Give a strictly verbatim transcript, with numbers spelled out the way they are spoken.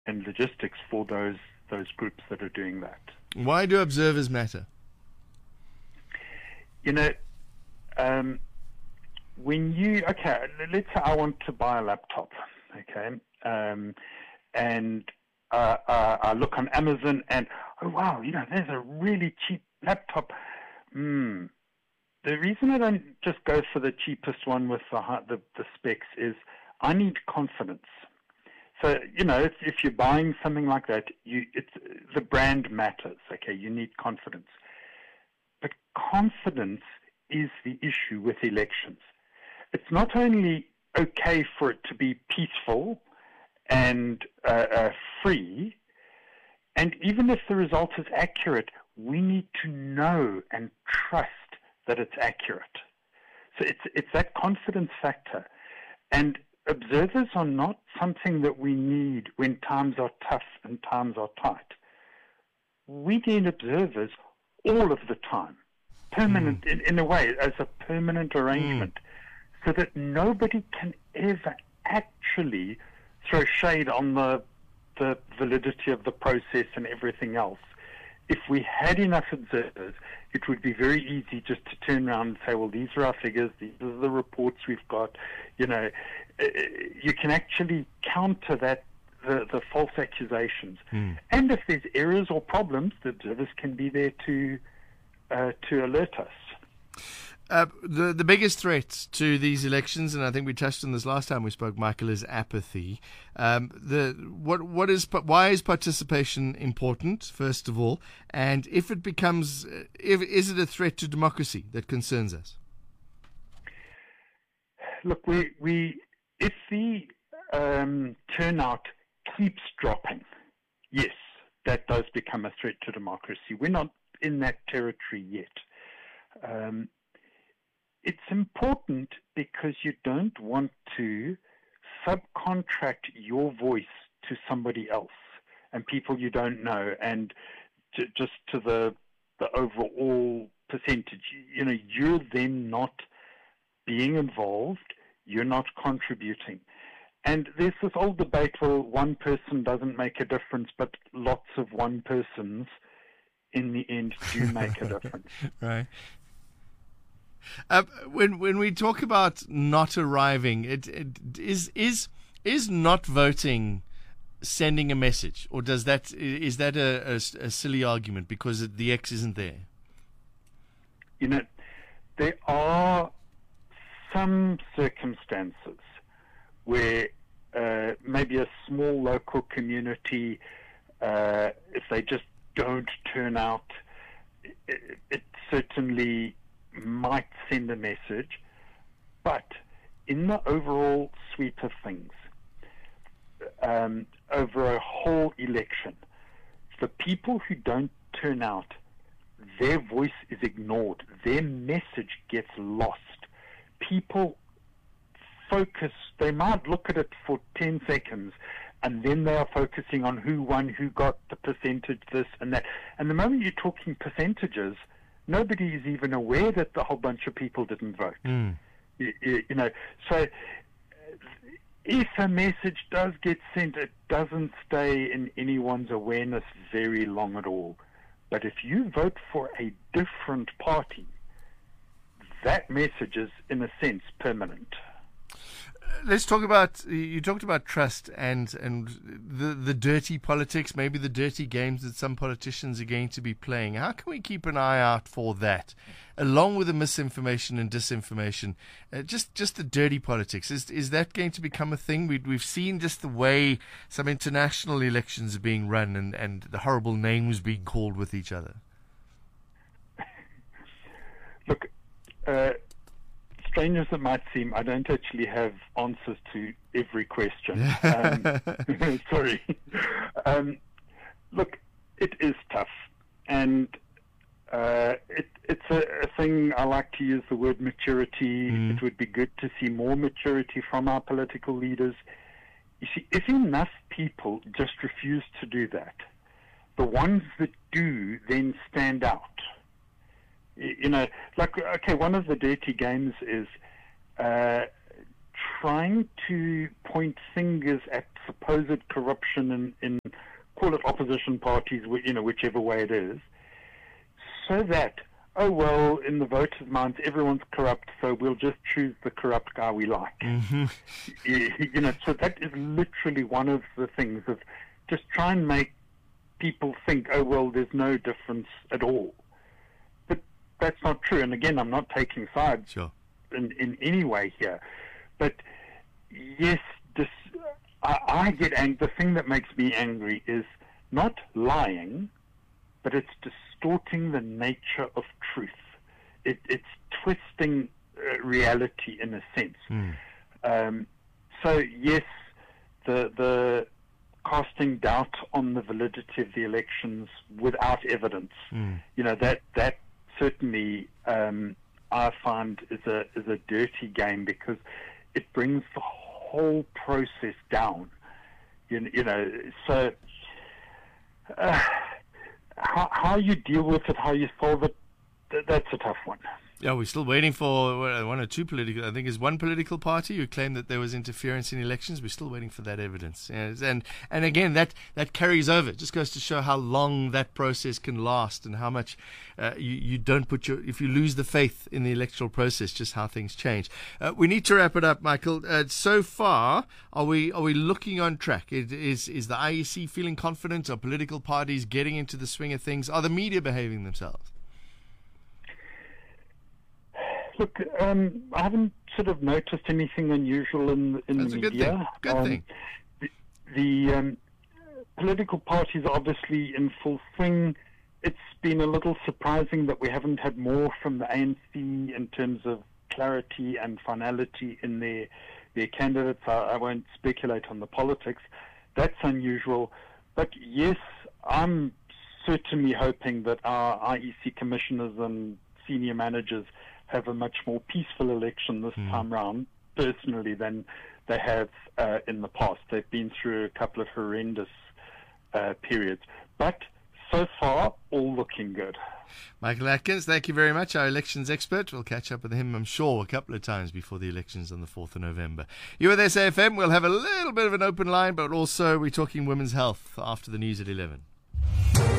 and logistics for those those groups that are doing that. Why do observers matter? You know, um, when you, okay, let's say I want to buy a laptop, okay, um, and uh, uh, I look on Amazon and, oh, wow, you know, there's a really cheap laptop. Hmm. The reason I don't just go for the cheapest one with the, the, the specs is I need confidence. So, you know, if, if you're buying something like that, you, it's, the brand matters, okay? You need confidence. But confidence is the issue with elections. It's not only okay for it to be peaceful and uh, uh, free, and even if the result is accurate, we need to know and trust that it's accurate. So it's it's that confidence factor. And observers are not something that we need when times are tough and times are tight. We need observers all of the time, permanent, mm. in, in a way, as a permanent arrangement, mm. so that nobody can ever actually throw shade on the, the validity of the process and everything else. If we had enough observers, it would be very easy just to turn around and say, well, these are our figures, these are the reports we've got. You know, you can actually counter that, the, the false accusations. Mm. And if there's errors or problems, the observers can be there to uh, to alert us. Uh, the the biggest threat to these elections, and I think we touched on this last time we spoke, Michael, is apathy. Um, the what what is why is participation important? First of all, and if it becomes, if is it a threat to democracy that concerns us? Look, we we if the um, turnout keeps dropping, yes, that does become a threat to democracy. We're not in that territory yet. Um, It's important because you don't want to subcontract your voice to somebody else and people you don't know, and to, just to the the overall percentage. You know, you're then not being involved, you're not contributing. And there's this old debate, well, one person doesn't make a difference, but lots of one persons in the end do make a difference. Right. Uh, when when we talk about not arriving, it, it is is is not voting sending a message, or does that is that a, a, a silly argument because the X isn't there? You know, there are some circumstances where uh, maybe a small local community, uh, if they just don't turn out, it, it certainly might send a message, but in the overall sweep of things, um, over a whole election, the people who don't turn out, their voice is ignored, their message gets lost. People focus, they might look at it for ten seconds, and then they are focusing on who won, who got the percentage, this and that. And the moment you're talking percentages, nobody is even aware that a whole bunch of people didn't vote. Mm. You, you, you know, so if a message does get sent, it doesn't stay in anyone's awareness very long at all. But if you vote for a different party, that message is, in a sense, permanent. Let's talk about, you talked about trust and and the the dirty politics, maybe the dirty games that some politicians are going to be playing. How can we keep an eye out for that, along with the misinformation and disinformation? Uh, just just the dirty politics. Is is that going to become a thing? We, we've seen just the way some international elections are being run and, and the horrible names being called with each other. Look, uh, strange as it might seem, I don't actually have answers to every question. Um, sorry. Um, look, it is tough, and uh, it, it's a, a thing. I like to use the word maturity. Mm. It would be good to see more maturity from our political leaders. You see, if enough people just refuse to do that, the ones that do then stand out. You know, like, okay, one of the dirty games is uh, trying to point fingers at supposed corruption in, in call it opposition parties, you know, whichever way it is, so that, oh, well, in the voters' minds, everyone's corrupt, so we'll just choose the corrupt guy we like. Mm-hmm. you, you know, so that is literally one of the things of just try and make people think, oh, well, there's no difference at all. But that's not true. And again, I'm not taking sides sure. in, in any way here. But yes, this, I, I get angry. The thing that makes me angry is not lying, but it's distorting the nature of truth. It, it's twisting uh, reality in a sense. Mm. Um, so yes, the the casting doubt on the validity of the elections without evidence, mm. you know, that that certainly um, I find is a is a dirty game, because it brings the whole process down. You, you know, so. Uh, How, how you deal with it, how you solve it, th- that's a tough one. Yeah, we're still waiting for one or two political, I think it's one political party who claimed that there was interference in elections. We're still waiting for that evidence. Yes, and and again, that, that carries over. It just goes to show how long that process can last, and how much uh, you, you don't put your, if you lose the faith in the electoral process, just how things change. Uh, we need to wrap it up, Michael. Uh, so far, are we are we looking on track? It, is, is the I E C feeling confident? Are political parties getting into the swing of things? Are the media behaving themselves? Look, um, I haven't sort of noticed anything unusual in in That's the a good media. thing. Good um, thing. The, the um, political parties are obviously in full swing. It's been a little surprising that we haven't had more from the A N C in terms of clarity and finality in their their candidates. I, I won't speculate on the politics. That's unusual. But yes, I'm certainly hoping that our I E C commissioners and senior managers have a much more peaceful election this mm. time round, personally, than they have uh, in the past. They've been through a couple of horrendous uh, periods. But so far, all looking good. Michael Atkins, thank you very much, our elections expert. We'll catch up with him, I'm sure, a couple of times before the elections on the fourth of November. You're with S A F M. We'll have a little bit of an open line, but also we're talking women's health after the news at eleven.